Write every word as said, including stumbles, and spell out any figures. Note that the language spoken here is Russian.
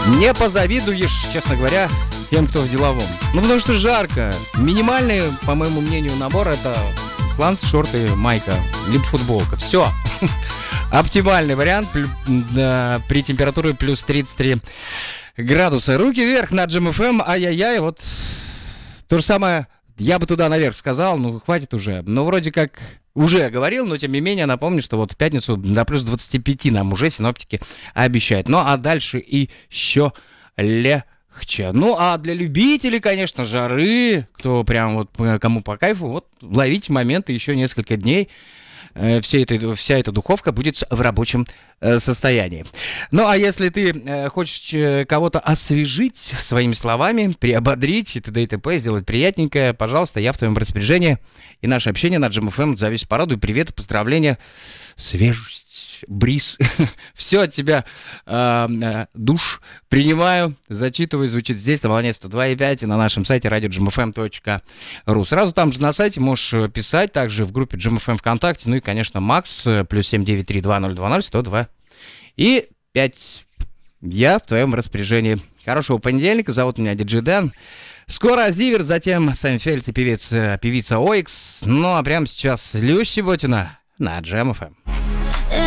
Не позавидуешь, честно говоря, тем, кто в деловом. Ну, потому что жарко. Минимальный, по моему мнению, набор — это сланцы, шорты, майка, либо футболка. Все. Оптимальный вариант при температуре плюс тридцать три градуса. Руки вверх на Джем эф эм. Ай-яй-яй. Вот то же самое. Я бы туда наверх сказал, ну, хватит уже. Ну, вроде как уже говорил, но тем не менее напомню, что вот в пятницу до плюс двадцать пять нам уже синоптики обещают. Ну, а дальше еще легче. Ну, а для любителей, конечно, жары, кто прям вот, кому по кайфу, вот ловите моменты еще несколько дней. Вся эта, вся эта духовка будет в рабочем э, состоянии. Ну, а если ты э, хочешь э, кого-то освежить своими словами, приободрить и т.д. и т.п., сделать приятненькое, пожалуйста, я в твоем распоряжении. И наше общение на Джем эф эм за весь порадуй. Привет, поздравления, свежесть, бриз. Все от тебя, э, э, душ принимаю, зачитываю, звучит здесь на волне сто два и пять и на нашем сайте радио джем эф эм точка ру. Сразу там же на сайте можешь писать, также в группе Джем эф эм ВКонтакте, ну и, конечно, Макс, плюс семь девять три два ноль два ноль сто два и пять. Я в твоем распоряжении. Хорошего понедельника, зовут меня Диджей Дэн. Скоро Зиверт, затем Сайнфельд и певица, певица Оикс. Ну а прямо сейчас Люси Ботина на Джем эф эм.